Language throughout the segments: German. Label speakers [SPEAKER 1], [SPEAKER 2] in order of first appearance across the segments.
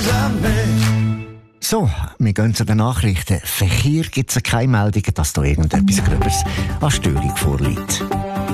[SPEAKER 1] So, wir gehen zu den Nachrichten. Verkehr gibt es keine Meldungen, dass da irgendetwas Gröberes an Störung vorliegt.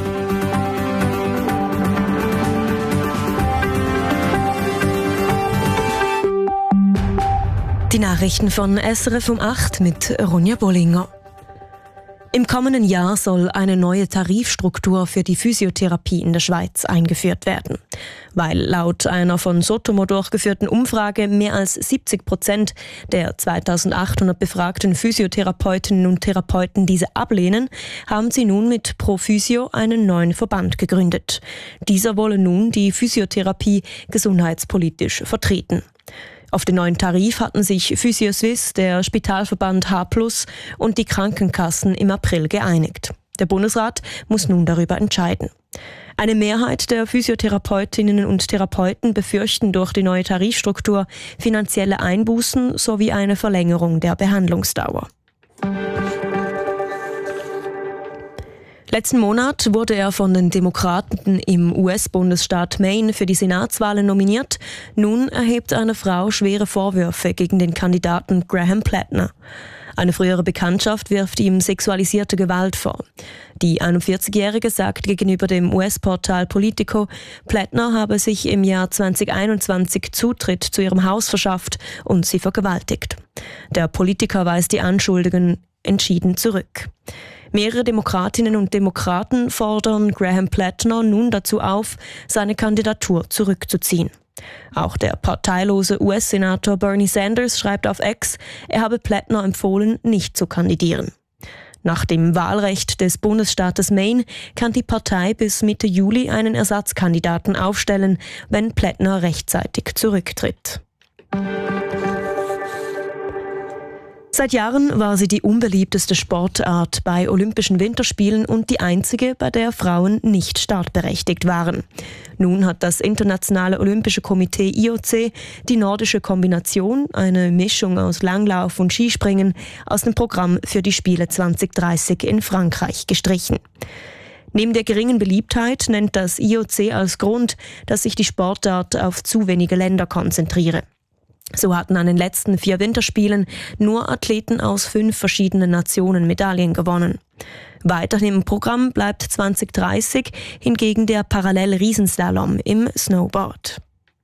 [SPEAKER 2] Die Nachrichten von SRF um 8 mit Ronja Bollinger. Im kommenden Jahr soll eine neue Tarifstruktur für die Physiotherapie in der Schweiz eingeführt werden. Weil laut einer von Sotomo durchgeführten Umfrage mehr als 70% der 2800 befragten Physiotherapeutinnen und Therapeuten diese ablehnen, haben sie nun mit ProPhysio einen neuen Verband gegründet. Dieser wolle nun die Physiotherapie gesundheitspolitisch vertreten. Auf den neuen Tarif hatten sich PhysioSuisse, der Spitalverband H+ und die Krankenkassen im April geeinigt. Der Bundesrat muss nun darüber entscheiden. Eine Mehrheit der Physiotherapeutinnen und Therapeuten befürchten durch die neue Tarifstruktur finanzielle Einbußen sowie eine Verlängerung der Behandlungsdauer. Letzten Monat wurde er von den Demokraten im US-Bundesstaat Maine für die Senatswahlen nominiert. Nun erhebt eine Frau schwere Vorwürfe gegen den Kandidaten Graham Plattner. Eine frühere Bekanntschaft wirft ihm sexualisierte Gewalt vor. Die 41-Jährige sagt gegenüber dem US-Portal Politico, Plattner habe sich im Jahr 2021 Zutritt zu ihrem Haus verschafft und sie vergewaltigt. Der Politiker weist die Anschuldigungen entschieden zurück. Mehrere Demokratinnen und Demokraten fordern Graham Plattner nun dazu auf, seine Kandidatur zurückzuziehen. Auch der parteilose US-Senator Bernie Sanders schreibt auf X, er habe Plattner empfohlen, nicht zu kandidieren. Nach dem Wahlrecht des Bundesstaates Maine kann die Partei bis Mitte Juli einen Ersatzkandidaten aufstellen, wenn Plattner rechtzeitig zurücktritt. Seit Jahren war sie die unbeliebteste Sportart bei Olympischen Winterspielen und die einzige, bei der Frauen nicht startberechtigt waren. Nun hat das Internationale Olympische Komitee IOC die nordische Kombination, eine Mischung aus Langlauf und Skispringen, aus dem Programm für die Spiele 2030 in Frankreich gestrichen. Neben der geringen Beliebtheit nennt das IOC als Grund, dass sich die Sportart auf zu wenige Länder konzentriere. So hatten an den letzten 4 Winterspielen nur Athleten aus 5 verschiedenen Nationen Medaillen gewonnen. Weiterhin im Programm bleibt 2030 hingegen der Parallel-Riesenslalom im Snowboard.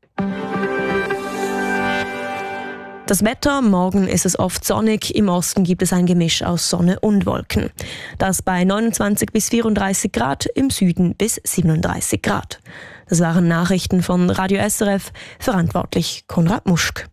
[SPEAKER 2] Das Wetter, morgen ist es oft sonnig, im Osten gibt es ein Gemisch aus Sonne und Wolken. Das bei 29 bis 34 Grad, im Süden bis 37 Grad. Das waren Nachrichten von Radio SRF, verantwortlich Konrad Muschk.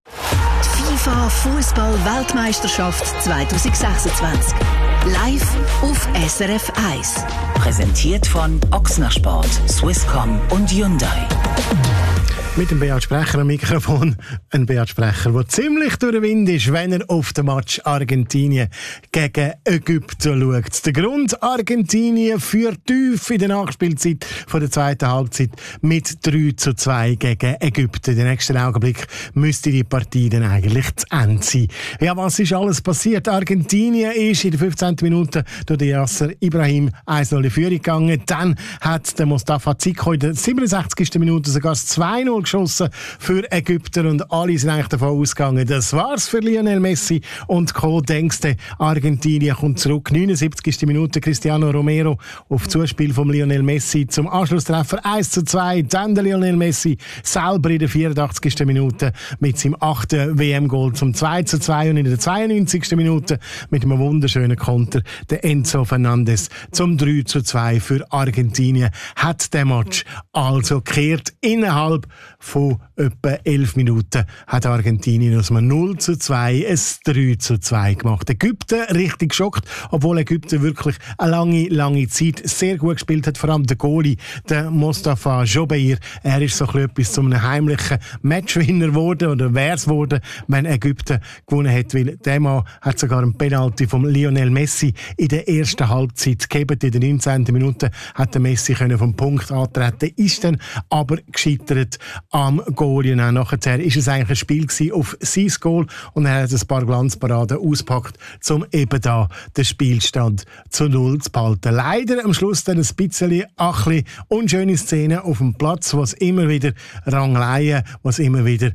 [SPEAKER 3] FIFA Fußball-Weltmeisterschaft 2026. Live auf SRF 1. Präsentiert von Ochsner Sport, Swisscom und Hyundai.
[SPEAKER 4] Mit dem Beat Sprecher am Mikrofon. Ein Beat Sprecher, der ziemlich durch den Wind ist, wenn er auf den Match Argentinien gegen Ägypten schaut. Der Grund: Argentinien führt tief in der Nachspielzeit von der zweiten Halbzeit mit 3:2 gegen Ägypten. Den nächsten Augenblick müsste die Partie dann eigentlich zu Ende sein. Ja, was ist alles passiert? Argentinien ist in der 15. Minute durch den Yasser Ibrahim 1:0 in Führung gegangen. Dann hat der Mostafa Ziko in der 67. Minute sogar das 2:0 geschossen für Ägypter und alle sind eigentlich davon ausgegangen, das war's für Lionel Messi und Co. Denkst du, Argentinien kommt zurück. 79. Minute Cristiano Romero auf Zuspiel von Lionel Messi zum Anschlusstreffer 1:2. Dann der Lionel Messi selber in der 84. Minute mit seinem 8. WM-Goal zum 2:2 und in der 92. Minute mit einem wunderschönen Konter der Enzo Fernandes zum 3:2 für Argentinien. Hat der Match also gekehrt. Innerhalb von etwa 11 Minuten hat Argentinien aus einem 0:2 ein 3:2 gemacht. Ägypten richtig geschockt, obwohl Ägypten wirklich eine lange Zeit sehr gut gespielt hat. Vor allem der Goalie, der Mostafa Jobeir, er ist so etwas zu einem heimlichen Matchwinner geworden oder wär's geworden, wenn Ägypten gewonnen hat, weil der Mann hat sogar einen Penalty von Lionel Messi in der ersten Halbzeit gegeben. In der 19. Minute hat der Messi vom Punkt antreten, ist dann aber gescheitert am Goal. Und nachher ist es eigentlich ein Spiel auf sein Goal und er hat ein paar Glanzparaden ausgepackt, um eben da den Spielstand zu 0 zu behalten. Leider am Schluss dann ein bisschen unschöne Szenen auf dem Platz, was immer wieder Rangleien, was immer wieder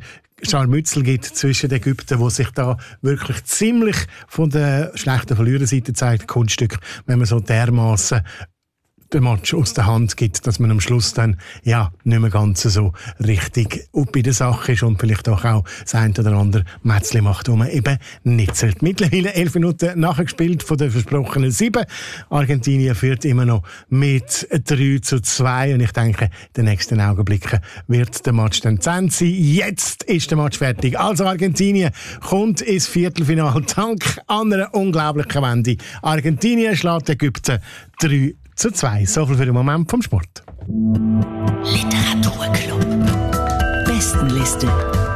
[SPEAKER 4] Scharmützel gibt zwischen Ägypten, wo sich da wirklich ziemlich von der schlechten Verliererseite zeigt, Kunststück, wenn man so dermaßen den Match aus der Hand gibt, dass man am Schluss dann nicht mehr ganz so richtig bei der Sache ist und vielleicht auch das ein oder andere Mätzchen macht, wo man eben nicht sollte. Mittlerweile 11 Minuten nachgespielt von den versprochenen 7. Argentinien führt immer noch mit 3-2 und ich denke, in den nächsten Augenblicken wird der Match dann zu Ende sein. Jetzt ist der Match fertig. Also Argentinien kommt ins Viertelfinale dank einer unglaublichen Wende. Argentinien schlägt Ägypten 3-2. So viel für den Moment vom Sport.
[SPEAKER 3] Literaturclub. Bestenliste.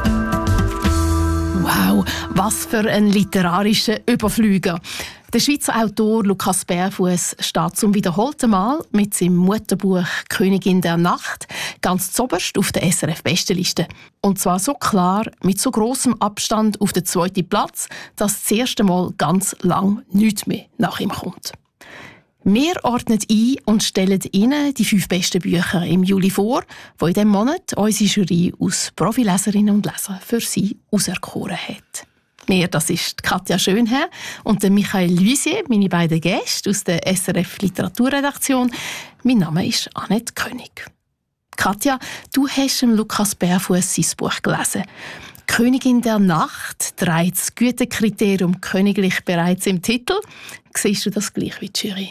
[SPEAKER 5] Wow, was für ein literarischer Überflüger. Der Schweizer Autor Lukas Bärfuss steht zum wiederholten Mal mit seinem Mutterbuch «Königin der Nacht» ganz zoberst auf der SRF-Bestenliste. Und zwar so klar, mit so grossem Abstand auf den 2. Platz, dass das erste Mal ganz lang nichts mehr nach ihm kommt. Wir ordnen ein und stellen Ihnen die 5 besten Bücher im Juli vor, die in diesem Monat unsere Jury aus Profileserinnen und Lesern für Sie auserkoren hat. Mir, das ist Katja Schönherr und Michael Luisier, meine beiden Gäste aus der SRF Literaturredaktion. Mein Name ist Annette König. Katja, du hast Lukas Bärfuss sein Buch gelesen. «Königin der Nacht» trägt das Gütekriterium königlich bereits im Titel. Siehst du das gleich wie die Jury?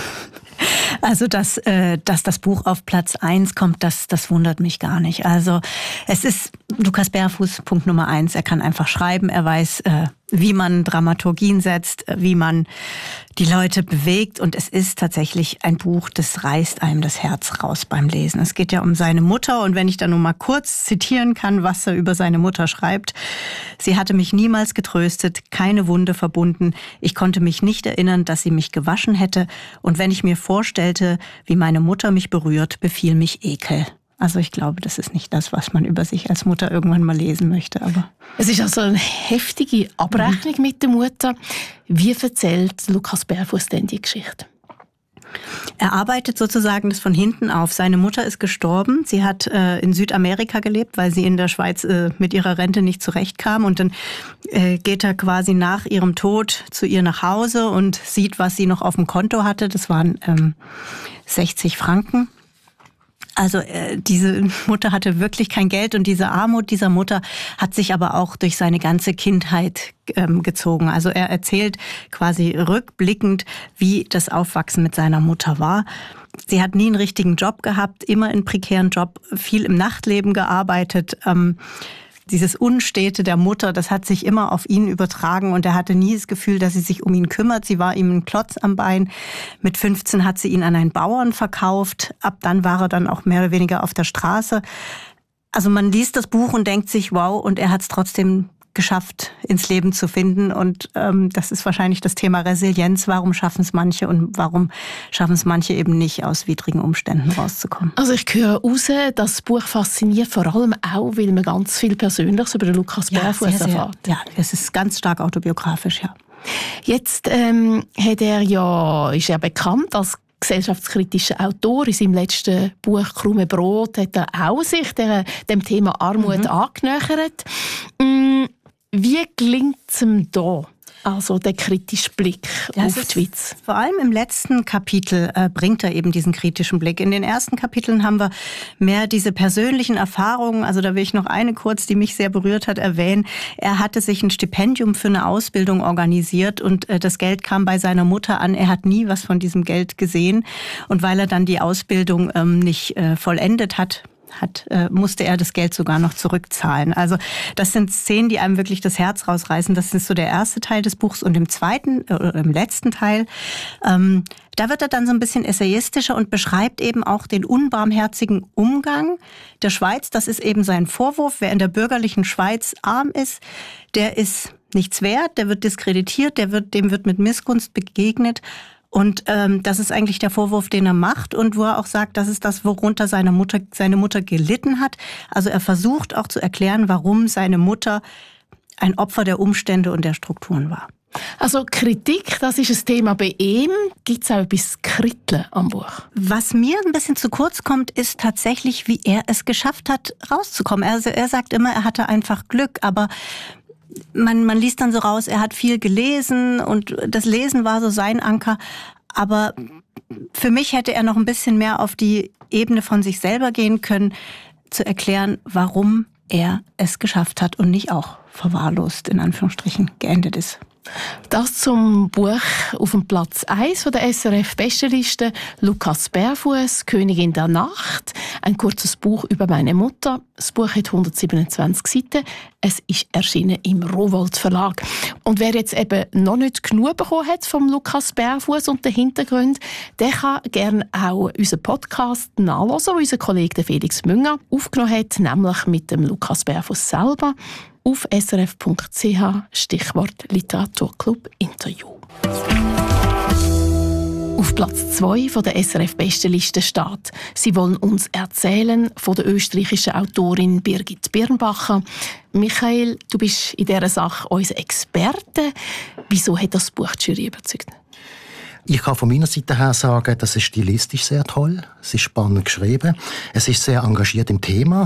[SPEAKER 6] Also, dass das Buch auf Platz 1 kommt, das wundert mich gar nicht. Also, es ist Lukas Bärfuss, Punkt Nummer 1. Er kann einfach schreiben, er weiß, wie man Dramaturgien setzt, wie man die Leute bewegt. Und es ist tatsächlich ein Buch, das reißt einem das Herz raus beim Lesen. Es geht ja um seine Mutter. Und wenn ich da nur mal kurz zitieren kann, was er über seine Mutter schreibt. Sie hatte mich niemals getröstet, keine Wunde verbunden. Ich konnte mich nicht erinnern, dass sie mich gewaschen hätte. Und wenn ich mir vorstellte, wie meine Mutter mich berührt, befiel mich Ekel. Also ich glaube, das ist nicht das, was man über sich als Mutter irgendwann mal lesen möchte. Aber
[SPEAKER 5] es ist also eine heftige Abrechnung mit der Mutter. Wie erzählt Lukas Bärfuss denn die Geschichte?
[SPEAKER 6] Er arbeitet sozusagen das von hinten auf. Seine Mutter ist gestorben. Sie hat in Südamerika gelebt, weil sie in der Schweiz mit ihrer Rente nicht zurechtkam. Und dann geht er quasi nach ihrem Tod zu ihr nach Hause und sieht, was sie noch auf dem Konto hatte. Das waren 60 Franken. Also diese Mutter hatte wirklich kein Geld und diese Armut dieser Mutter hat sich aber auch durch seine ganze Kindheit gezogen. Also er erzählt quasi rückblickend, wie das Aufwachsen mit seiner Mutter war. Sie hat nie einen richtigen Job gehabt, immer einen prekären Job, viel im Nachtleben gearbeitet. Dieses Unstete der Mutter, das hat sich immer auf ihn übertragen und er hatte nie das Gefühl, dass sie sich um ihn kümmert. Sie war ihm ein Klotz am Bein. Mit 15 hat sie ihn an einen Bauern verkauft. Ab dann war er dann auch mehr oder weniger auf der Straße. Also man liest das Buch und denkt sich, wow, und er hat es trotzdem geschafft, ins Leben zu finden. Und das ist wahrscheinlich das Thema Resilienz. Warum schaffen es manche und warum schaffen es manche eben nicht, aus widrigen Umständen rauszukommen?
[SPEAKER 5] Also ich höre raus, das Buch fasziniert vor allem auch, weil man ganz viel Persönliches über den Lukas Bärfuss erfährt.
[SPEAKER 6] Ja, es ist ganz stark autobiografisch, ja.
[SPEAKER 5] Jetzt ist er bekannt als gesellschaftskritischer Autor. In seinem letzten Buch «Krumme Brot» hat er auch sich dem Thema Armut angenähert. Wie gelingt es ihm da? Also der kritische Blick auf die Schweiz.
[SPEAKER 6] Vor allem im letzten Kapitel bringt er eben diesen kritischen Blick. In den ersten Kapiteln haben wir mehr diese persönlichen Erfahrungen. Also da will ich noch eine kurz, die mich sehr berührt hat, erwähnen. Er hatte sich ein Stipendium für eine Ausbildung organisiert und das Geld kam bei seiner Mutter an. Er hat nie was von diesem Geld gesehen. Und weil er dann die Ausbildung nicht vollendet hat, musste er das Geld sogar noch zurückzahlen. Also das sind Szenen, die einem wirklich das Herz rausreißen. Das ist so der erste Teil des Buchs. Und im letzten Teil, da wird er dann so ein bisschen essayistischer und beschreibt eben auch den unbarmherzigen Umgang der Schweiz. Das ist eben sein Vorwurf. Wer in der bürgerlichen Schweiz arm ist, der ist nichts wert, der wird diskreditiert, dem wird mit Missgunst begegnet. Und das ist eigentlich der Vorwurf, den er macht und wo er auch sagt, das ist das, worunter seine Mutter gelitten hat. Also er versucht auch zu erklären, warum seine Mutter ein Opfer der Umstände und der Strukturen war.
[SPEAKER 5] Also Kritik, das ist ein Thema bei ihm. Gibt es auch etwas Kritteln am Buch?
[SPEAKER 6] Was mir ein bisschen zu kurz kommt, ist tatsächlich, wie er es geschafft hat, rauszukommen. Also er sagt immer, er hatte einfach Glück, aber man liest dann so raus, er hat viel gelesen und das Lesen war so sein Anker. Aber für mich hätte er noch ein bisschen mehr auf die Ebene von sich selber gehen können, zu erklären, warum er es geschafft hat und nicht auch verwahrlost, in Anführungsstrichen, geendet ist.
[SPEAKER 5] Das zum Buch auf dem Platz 1 von der SRF-Bestenliste. Lukas Bärfuss, Königin der Nacht. Ein kurzes Buch über meine Mutter. Das Buch hat 127 Seiten. Es ist erschienen im Rowohlt Verlag. Und wer jetzt eben noch nicht genug bekommen hat vom Lukas Bärfuss und den Hintergründen, der kann gerne auch unseren Podcast nachhören, den unser Kollege Felix Münger aufgenommen hat, nämlich mit dem Lukas Bärfuss selber. Auf srf.ch, Stichwort Literaturclub Interview. Auf Platz 2 von der SRF-Bestenliste steht «Sie wollen uns erzählen» von der österreichischen Autorin Birgit Birnbacher. Michael, du bist in dieser Sache unser Experte. Wieso hat das Buch die Jury überzeugt?
[SPEAKER 7] Ich kann von meiner Seite her sagen, das ist stilistisch sehr toll. Es ist spannend geschrieben. Es ist sehr engagiert im Thema.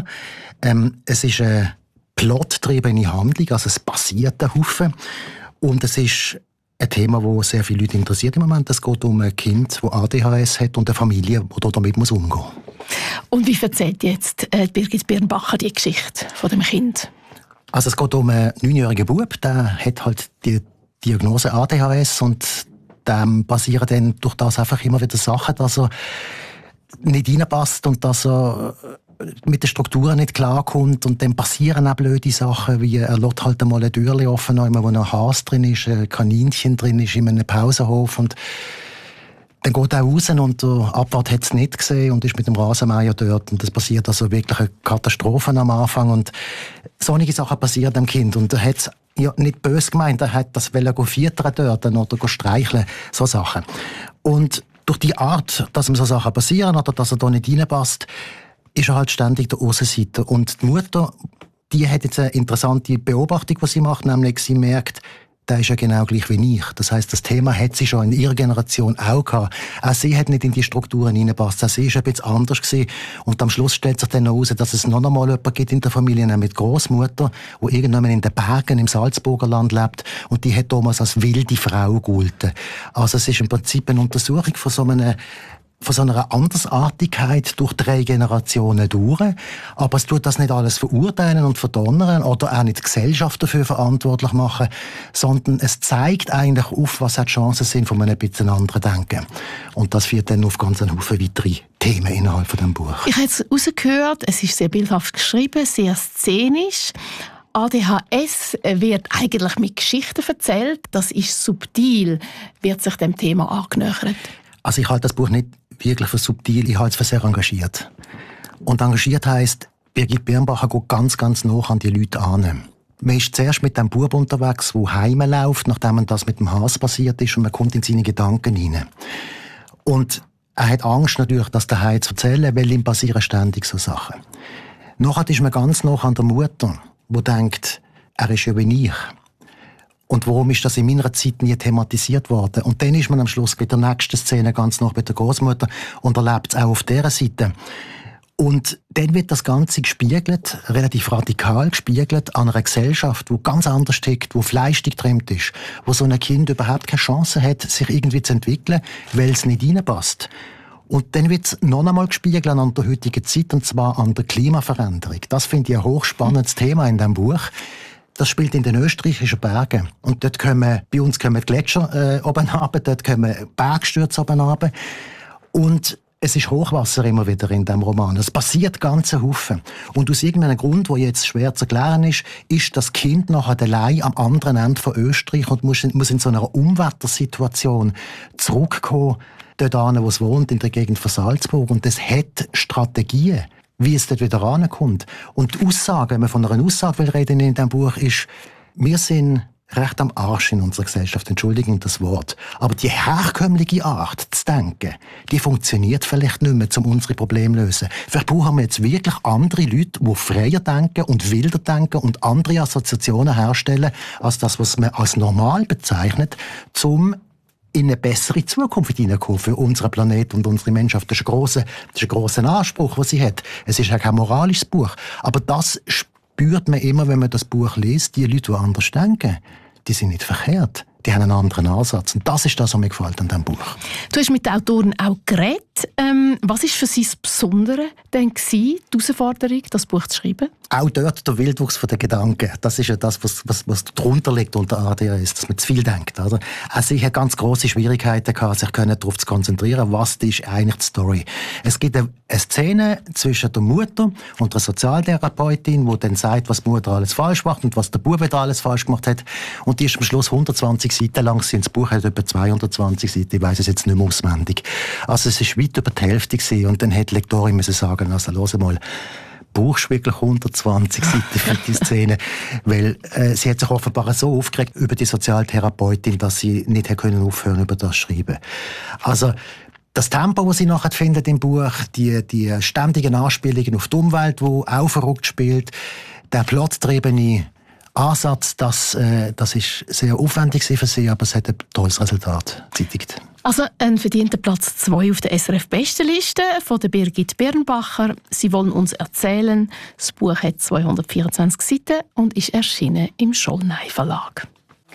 [SPEAKER 7] Es ist eine plotgetriebene Handlung, also es passiert ein Haufen. Und es ist ein Thema, das sehr viele Leute interessiert im Moment. Es geht um ein Kind, das ADHS hat und eine Familie, die damit umgehen muss.
[SPEAKER 5] Und wie erzählt jetzt Birgit Birnbacher die Geschichte von dem Kind?
[SPEAKER 7] Also es geht um einen 9-jährigen Bub, der hat halt die Diagnose ADHS und dem passieren dann durch das einfach immer wieder Sachen, dass er nicht reinpasst und dass er mit den Strukturen nicht klarkommt und dann passieren auch blöde Sachen, wie er lässt halt einmal eine Türe offen, wo ein Hase drin ist, ein Kaninchen drin ist in einem Pausenhof und dann geht er raus und der Abwart hat es nicht gesehen und ist mit dem Rasenmäher dort und es passiert also wirklich eine Katastrophe am Anfang und solche Sachen passieren dem Kind und er hat es ja nicht böse gemeint, er hat das füttern dort oder streicheln, so Sachen. Und durch die Art, dass ihm so Sachen passieren oder dass er da nicht reinpasst, ist er halt ständig der Aussenseiter. Und die Mutter, die hat jetzt eine interessante Beobachtung, was sie macht, nämlich sie merkt, der ist ja genau gleich wie ich. Das heisst, das Thema hat sie schon in ihrer Generation auch gehabt. Auch sie hat nicht in die Strukturen hineingepasst. Auch sie ist ein bisschen anders gewesen. Und am Schluss stellt sich dann heraus, dass es noch einmal jemanden gibt in der Familie, nämlich die Großmutter, die irgendwann in den Bergen im Salzburger Land lebt. Und die hat damals als wilde Frau gegolten. Also es ist im Prinzip eine Untersuchung von so einer Andersartigkeit durch 3 Generationen durch. Aber es tut das nicht alles verurteilen und verdonnern oder auch nicht die Gesellschaft dafür verantwortlich machen, sondern es zeigt eigentlich auf, was auch die Chancen sind von einem bisschen anderen Denken. Und das führt dann auf ganz einen Haufen weitere Themen innerhalb von dem Buch.
[SPEAKER 5] Ich habe jetzt herausgehört, es ist sehr bildhaft geschrieben, sehr szenisch. ADHS wird eigentlich mit Geschichten erzählt. Das ist subtil, wird sich dem Thema angenähert.
[SPEAKER 7] Also ich halte das Buch nicht wirklich für subtil, ich halte es für sehr engagiert. Und engagiert heisst, Birgit Birnbacher geht ganz, ganz nah an die Leute an. Man ist zuerst mit dem Bub unterwegs, der heimläuft, nachdem das mit dem Hase passiert ist, und man kommt in seine Gedanken hinein. Und er hat Angst natürlich, das daheim zu erzählen, weil ihm passieren ständig so Sachen. Nachher ist man ganz nah an der Mutter, die denkt, er ist ja wie ich. Und warum ist das in meiner Zeit nie thematisiert worden? Und dann ist man am Schluss bei der nächsten Szene ganz nah bei der Großmutter und erlebt es auch auf dieser Seite. Und dann wird das Ganze gespiegelt, relativ radikal gespiegelt, an einer Gesellschaft, die ganz anders tickt, die fleischig getrimmt ist, wo so ein Kind überhaupt keine Chance hat, sich irgendwie zu entwickeln, weil es nicht reinpasst. Und dann wird es noch einmal gespiegelt an der heutigen Zeit, und zwar an der Klimaveränderung. Das finde ich ein hochspannendes Thema in diesem Buch. Das spielt in den österreichischen Bergen. Und dort bei uns kommen die Gletscher oben runter, dort kommen Bergstürze oben runter. Und es ist Hochwasser immer wieder in diesem Roman. Es passiert ganze Haufen. Und aus irgendeinem Grund, der jetzt schwer zu erklären ist das Kind nachher allein am anderen Ende von Österreich und muss in so einer Unwettersituation zurückkommen, dort hin, wo es wohnt, in der Gegend von Salzburg. Und es hat Strategien, wie es dort wieder rankommt. Und die Aussage, wenn man von einer Aussage reden in diesem Buch, ist, wir sind recht am Arsch in unserer Gesellschaft, Entschuldigung das Wort. Aber die herkömmliche Art zu denken, die funktioniert vielleicht nicht mehr, um unsere Probleme zu lösen. Vielleicht brauchen wir jetzt wirklich andere Leute, die freier denken und wilder denken und andere Assoziationen herstellen, als das, was man als normal bezeichnet, um in eine bessere Zukunft hineinkommen für unseren Planeten und unsere Menschheit. Das ist ein grosser Anspruch, den sie hat. Es ist ja kein moralisches Buch. Aber das spürt man immer, wenn man das Buch liest. Die Leute, die anders denken, die sind nicht verkehrt. Die haben einen anderen Ansatz. Und das ist das, was mir gefällt an diesem Buch.
[SPEAKER 5] Du hast mit den Autoren auch geredet. Was war für sie das Besondere denn die Herausforderung, das Buch zu schreiben?
[SPEAKER 7] Auch dort der Wildwuchs der Gedanken. Das ist ja das, was drunter liegt unter ADHS, dass man zu viel denkt. Oder? Also ich hatte ganz grosse Schwierigkeiten gehabt, sich darauf zu konzentrieren, was ist eigentlich die Story. Es gibt eine Szene zwischen der Mutter und der Sozialtherapeutin, die dann sagt, was die Mutter alles falsch macht und was der Bub wieder alles falsch gemacht hat. Und die ist am Schluss 120 Seiten lang. Das Buch hat etwa 220 Seiten. Ich weiss es jetzt nicht mehr auswendig. Also es war weit über die Hälfte gewesen. Und dann hat die Lektorin müssen sagen, also hör mal, brauchst du wirklich 120 Seiten für die Szene? Weil sie hat sich offenbar so aufgeregt über die Sozialtherapeutin, dass sie nicht aufhören konnte, über das zu schreiben. Also das Tempo, das sie nachher findet im Buch, die ständigen Anspielungen auf die Umwelt, die auch verrückt spielt, der plottriebene Ansatz, das ist sehr aufwendig für sie, aber es hat ein tolles Resultat gezeitigt.
[SPEAKER 5] Also ein verdienter Platz 2 auf der SRF-Bestenliste von der Birgit Birnbacher. Sie wollen uns erzählen. Das Buch hat 224 Seiten und ist erschienen im Schollnay Verlag.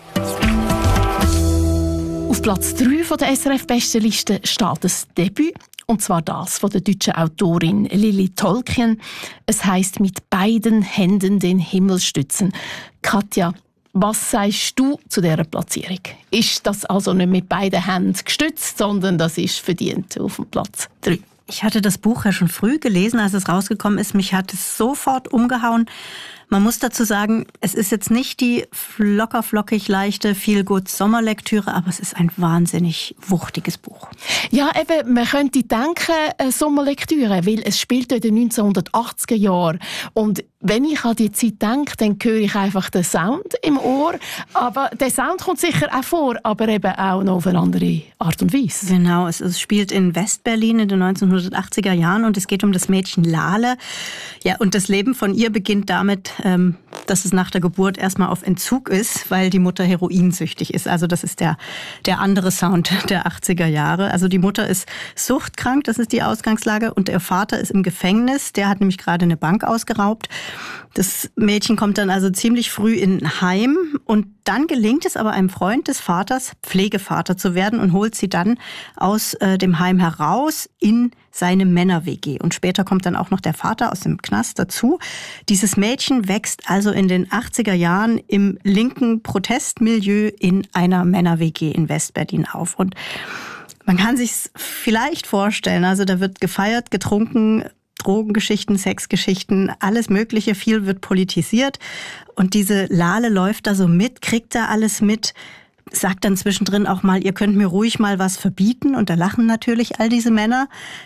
[SPEAKER 5] Auf Platz 3 von der SRF-Bestenliste steht das Debüt. Und zwar das von der deutschen Autorin Lili Tolkien. Es heisst «Mit beiden Händen den Himmel stützen». Katja, was sagst du zu dieser Platzierung? Ist das also nicht mit beiden Händen gestützt, sondern das ist verdient auf dem Platz 3?
[SPEAKER 6] Ich hatte das Buch ja schon früh gelesen, als es rausgekommen ist. Mich hat es sofort umgehauen. Man muss dazu sagen, es ist jetzt nicht die locker, flockig, leichte, Feel-Good-Sommerlektüre, aber es ist ein wahnsinnig wuchtiges Buch.
[SPEAKER 5] Ja, eben, man könnte denken, eine Sommerlektüre, weil es spielt in den 1980er Jahren. Und wenn ich an die Zeit denke, dann höre ich einfach den Sound im Ohr. Aber der Sound kommt sicher auch vor, aber eben auch noch auf eine andere Art und Weise.
[SPEAKER 6] Genau, es spielt in Westberlin in den 1980er Jahren und es geht um das Mädchen Lale. Ja, und das Leben von ihr beginnt damit, dass es nach der Geburt erstmal auf Entzug ist, weil die Mutter heroinsüchtig ist. Also das ist der andere Sound der 80er Jahre. Also die Mutter ist suchtkrank, das ist die Ausgangslage, und ihr Vater ist im Gefängnis. Der hat nämlich gerade eine Bank ausgeraubt. Das Mädchen kommt dann also ziemlich früh in ein Heim und dann gelingt es aber einem Freund des Vaters, Pflegevater zu werden, und holt sie dann aus dem Heim heraus in seine Männer-WG. Und später kommt dann auch noch der Vater aus dem Knast dazu. Dieses Mädchen wächst also in den 80er Jahren im linken Protestmilieu in einer Männer-WG in Westberlin auf. Und man kann sich's vielleicht vorstellen, also da wird gefeiert, getrunken, Drogengeschichten, Sexgeschichten, alles Mögliche, viel wird politisiert. Und diese Lale läuft da so mit, kriegt da alles mit, sagt dann zwischendrin auch mal, ihr könnt mir ruhig mal was verbieten. Und da lachen natürlich all diese Männer.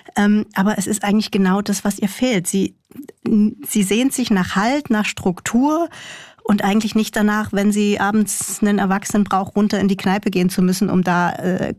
[SPEAKER 6] Aber es ist eigentlich genau das, was ihr fehlt. Sie sehnt sich nach Halt, nach Struktur und eigentlich nicht danach, wenn sie abends einen Erwachsenen braucht, runter in die Kneipe gehen zu müssen, um da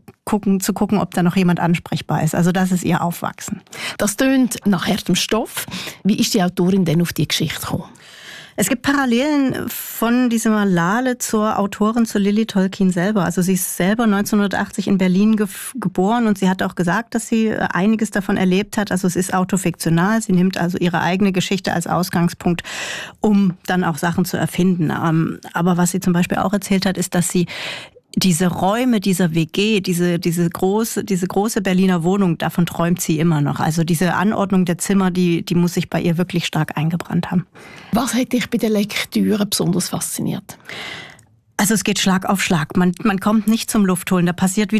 [SPEAKER 6] zu gucken, ob da noch jemand ansprechbar ist. Also das ist ihr Aufwachsen.
[SPEAKER 5] Das tönt nach härtem Stoff. Wie ist die Autorin denn auf die Geschichte gekommen?
[SPEAKER 6] Es gibt Parallelen von dieser Lale zur Autorin, zur Lili Tolkien selber. Also sie ist selber 1980 in Berlin geboren und sie hat auch gesagt, dass sie einiges davon erlebt hat. Also es ist autofiktional. Sie nimmt also ihre eigene Geschichte als Ausgangspunkt, um dann auch Sachen zu erfinden. Aber was sie zum Beispiel auch erzählt hat, ist, dass sie diese Räume dieser WG, diese große Berliner Wohnung, davon träumt sie immer noch. Also diese Anordnung der Zimmer, die muss sich bei ihr wirklich stark eingebrannt haben.
[SPEAKER 5] Was hat dich bei der Lektüre besonders fasziniert?
[SPEAKER 6] Also es geht Schlag auf Schlag. Man kommt nicht zum Luftholen. Da passiert wieder